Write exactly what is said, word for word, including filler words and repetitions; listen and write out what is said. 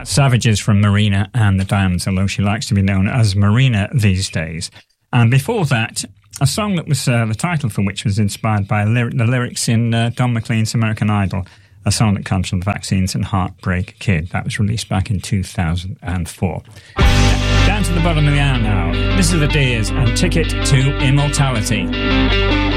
Savages from Marina and the Diamonds, although she likes to be known as Marina these days. And before that, a song that was uh, the title for which was inspired by ly- the lyrics in uh, Don McLean's American Idol, a song that comes from the Vaccines and Heartbreak Kid. That was released back in two thousand four. Down to the bottom of the hour now. This is the Deers and Ticket to Immortality.